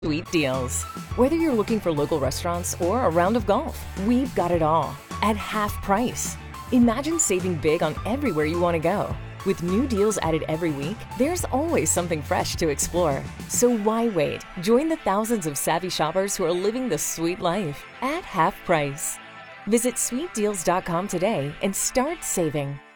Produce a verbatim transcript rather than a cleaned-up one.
Sweet deals. Whether you're looking for local restaurants or a round of golf, we've got it all at half price. Imagine saving big on everywhere you want to go. With new deals added every week, there's always something fresh to explore. So why wait? Join the thousands of savvy shoppers who are living the sweet life at half price. Visit sweet deals dot com today and start saving.